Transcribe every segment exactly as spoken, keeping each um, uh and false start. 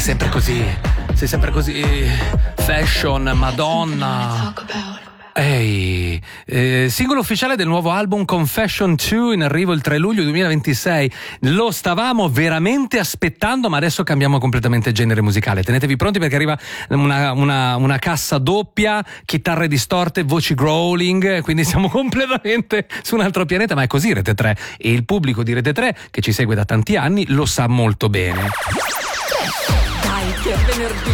sempre così, sei sempre così fashion, Madonna. Ehi, eh, singolo ufficiale del nuovo album Confession due in arrivo il tre luglio duemilaventisei. Lo stavamo veramente aspettando, ma adesso cambiamo completamente genere musicale. Tenetevi pronti perché arriva una, una, una cassa doppia, chitarre distorte, voci growling, quindi siamo completamente su un altro pianeta, ma è così Rete tre, e il pubblico di Rete tre che ci segue da tanti anni lo sa molto bene. Dai, che è venerdì.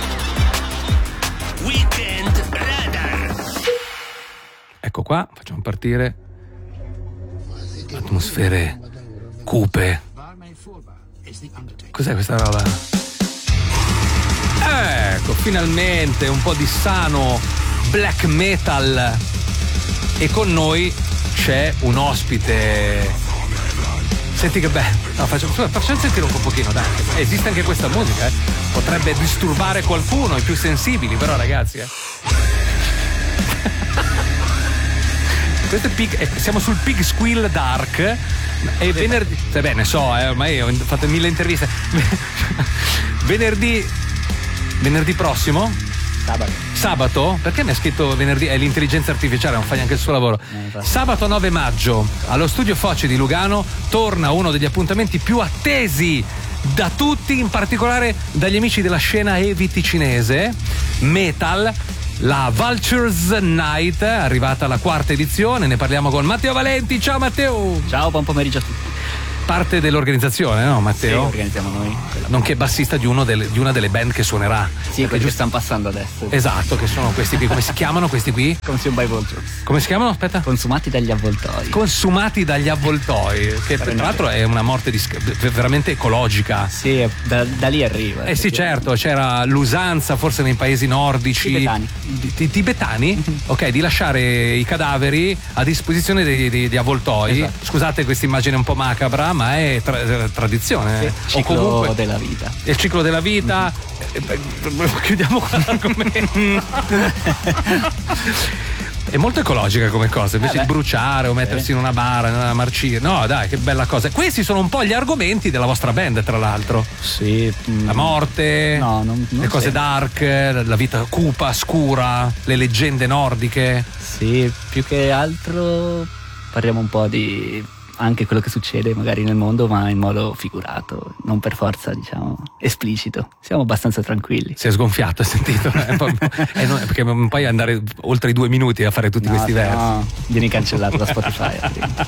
Weekend Radar. Ecco qua, facciamo partire atmosfere cupe. Cos'è questa roba? Ecco, finalmente un po' di sano black metal. E con noi c'è un ospite. Senti che bello. No, facciamo, facciamo sentire un po' pochino, dai. Esiste anche questa musica, eh. Potrebbe disturbare qualcuno, i più sensibili, però ragazzi, eh. Questo è pig, eh, siamo sul Pig Squeal Dark e venerdì, eh beh, ne so, eh, ormai ho fatto mille interviste. venerdì venerdì prossimo? Sabato. Sabato? Perché mi ha scritto venerdì? È l'intelligenza artificiale, non fa neanche il suo lavoro. Eh, Sabato nove maggio allo Studio Foce di Lugano torna uno degli appuntamenti più attesi da tutti, in particolare dagli amici della scena heavy ticinese, metal. La Vultures Night, arrivata alla quarta edizione, ne parliamo con Matteo Valenti. Ciao Matteo! Ciao, buon pomeriggio a tutti. Parte dell'organizzazione, no Matteo? Sì, organizziamo noi. Nonché bassista di, uno delle, di una delle band che suonerà. Sì, perché giusto stanno passando adesso. Esatto, che sono questi qui. Come si chiamano questi qui? Consumed by Vultures. Come si chiamano? Aspetta. Consumati dagli avvoltoi. Consumati dagli avvoltoi, che tra l'altro è una morte di, veramente ecologica. Sì, da, da lì arriva. Eh sì, certo, c'era l'usanza forse nei paesi nordici. Tibetani. Di, di, tibetani? Ok, di lasciare i cadaveri a disposizione di, di, di avvoltoi. Esatto. Scusate questa immagine un po' macabra, ma è tra, tradizione. Sì, o ciclo comunque della vita. È il ciclo della vita. Mm-hmm. Chiudiamo qua l'argomento. È molto ecologica come cosa, invece eh di bruciare o mettersi eh. in una bara, in una marcire. No, dai, che bella cosa. Questi sono un po' gli argomenti della vostra band, tra l'altro. Sì. La morte, no, non, non le cose sempre. dark, la vita cupa, scura, le leggende nordiche. Sì, più che altro parliamo un po' di anche quello che succede magari nel mondo, ma in modo figurato, non per forza, diciamo, esplicito. Siamo abbastanza tranquilli. Si è sgonfiato, hai sentito? eh, no, perché non puoi andare oltre i due minuti a fare tutti no, questi versi. No, vieni cancellato da Spotify.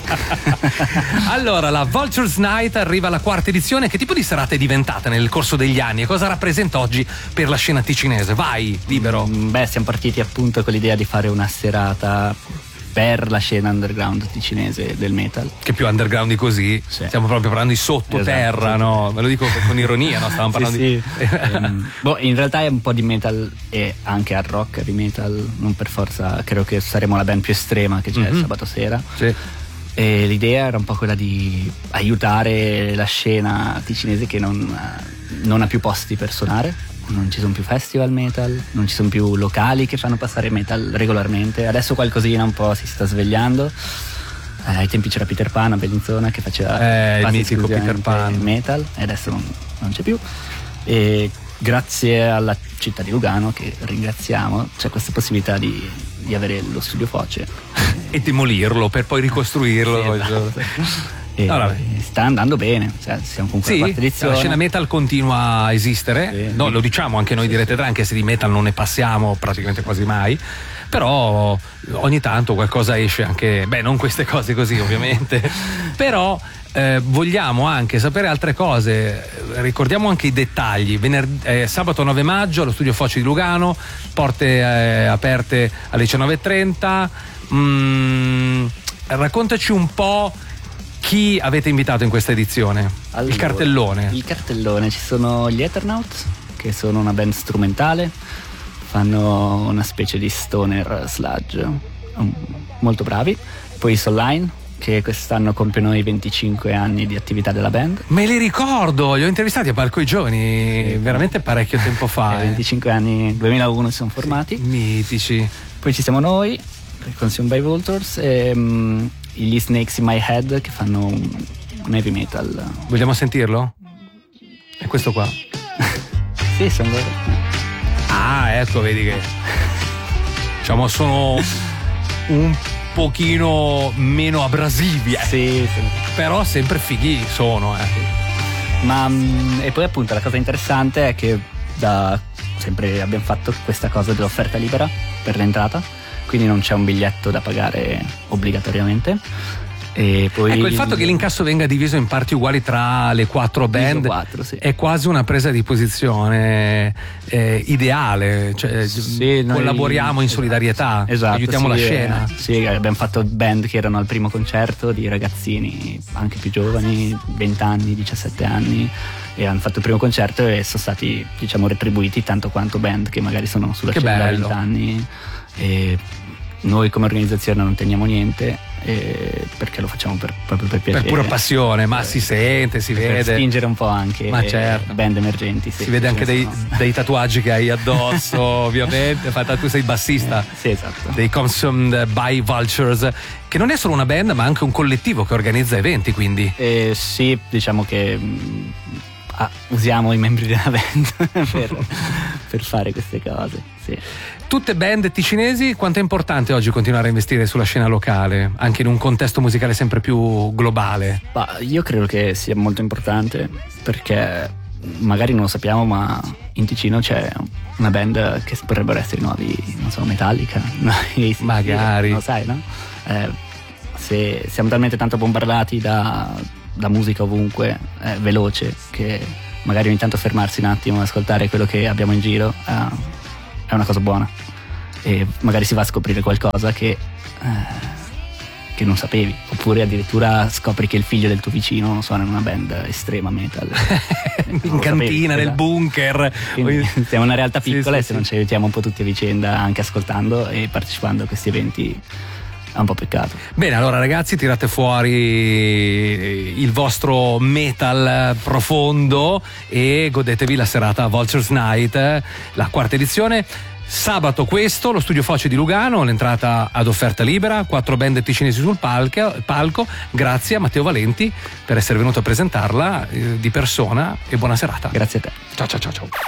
Allora, la Vultures Night arriva alla quarta edizione. Che tipo di serata è diventata nel corso degli anni e cosa rappresenta oggi per la scena ticinese? Vai, libero. Mm, beh, siamo partiti appunto con l'idea di fare una serata per la scena underground ticinese del metal. Che più underground di così, sì. Stiamo proprio parlando di sottoterra, esatto, no? Me lo dico con ironia, no? Stavamo parlando sì, di. Sì. um, boh, in realtà è un po' di metal e anche hard rock, heavy metal, non per forza, credo che saremo la band più estrema che c'è mm-hmm. il sabato sera. Sì. E l'idea era un po' quella di aiutare la scena ticinese che non, non ha più posti per suonare. Non ci sono più festival metal, non ci sono più locali che fanno passare metal regolarmente. Adesso qualcosina un po' si sta svegliando. Eh, ai tempi c'era Peter Pan a Bellinzona che faceva eh, il mitico Peter Pan metal e adesso non, non c'è più. E grazie alla città di Lugano, che ringraziamo, c'è questa possibilità di, di avere lo studio Foce e demolirlo per poi ricostruirlo. Sì, esatto. E no, sta andando bene, cioè, siamo comunque sì, alla quarta edizione. La scena metal continua a esistere, sì, no, sì. Lo diciamo anche noi di Rete tre, anche se di metal non ne passiamo praticamente quasi mai, però ogni tanto qualcosa esce anche, beh, non queste cose così ovviamente, però eh, vogliamo anche sapere altre cose. Ricordiamo anche i dettagli. Venerd- eh, sabato nove maggio allo Studio Foce di Lugano, porte eh, aperte alle diciannove e trenta. Mm, raccontaci un po' chi avete invitato in questa edizione? Allora, il cartellone. Il cartellone, ci sono gli Eternauts, che sono una band strumentale, fanno una specie di stoner sludge, molto bravi. Poi i Soulline, che quest'anno compiono i venticinque anni di attività della band. Me li ricordo, li ho intervistati a Palco i Giovani, sì, veramente parecchio tempo fa. Eh, venticinque anni, duemilauno si sono formati. Sì, mitici. Poi ci siamo noi, Consumed by Vultures, e um, gli Snakes in My Head, che fanno un, un heavy metal. Vogliamo sentirlo? È questo qua. Sì, sono loro. Ah, ecco, vedi che diciamo sono un pochino meno abrasivi, eh. Sì, sì. Però sempre fighi sono, eh. Ma mh, e poi appunto la cosa interessante è che da sempre abbiamo fatto questa cosa dell'offerta libera per l'entrata, quindi non c'è un biglietto da pagare obbligatoriamente. E poi ecco, il fatto che l'incasso venga diviso in parti uguali tra le quattro band quattro, sì. è quasi una presa di posizione eh, ideale, cioè sì, collaboriamo noi, in solidarietà, esatto, aiutiamo sì, la scena. Eh, sì, abbiamo fatto band che erano al primo concerto di ragazzini anche più giovani, venti anni, diciassette anni, e hanno fatto il primo concerto e sono stati, diciamo, retribuiti tanto quanto band che magari sono sulla Che scena da bello. venti anni. E noi come organizzazione non teniamo niente, eh, perché lo facciamo per, proprio per piacere, Per pura passione, ma si sente, si per vede. spingere un po' anche Ma certo. band emergenti, sì, Si vede anche ce ne dei, sono. dei tatuaggi che hai addosso, ovviamente. Infatti, tu sei bassista Sì, esatto. dei Consumed by Vultures, che non è solo una band, ma anche un collettivo che organizza eventi, quindi. Eh, sì, diciamo che mh, ah, usiamo i membri della band per, per fare queste cose, sì. Tutte band ticinesi, quanto è importante oggi continuare a investire sulla scena locale, anche in un contesto musicale sempre più globale? Ma io credo che sia molto importante, perché magari non lo sappiamo, ma in Ticino c'è una band che potrebbero essere i nuovi, non so, Metallica, no? Magari. Non lo sai, no? Eh, se siamo talmente tanto bombardati da, da musica ovunque, eh, veloce, che magari ogni tanto fermarsi un attimo e ascoltare quello che abbiamo in giro eh, è una cosa buona, e magari si va a scoprire qualcosa che, eh, che non sapevi, oppure addirittura scopri che il figlio del tuo vicino suona in una band estrema metal In cantina, nel bunker. Quindi, siamo una realtà Sì, piccola sì, e se sì. non ci aiutiamo un po' tutti a vicenda, anche ascoltando e partecipando a questi eventi, è un po' peccato. Bene, allora ragazzi, tirate fuori il vostro metal profondo e godetevi la serata Vultures Night, la quarta edizione. Sabato questo, lo Studio Foce di Lugano, l'entrata ad offerta libera, quattro band ticinesi sul palco, palco. Grazie a Matteo Valenti per essere venuto a presentarla eh, di persona, e buona serata. Grazie a te. Ciao ciao ciao ciao.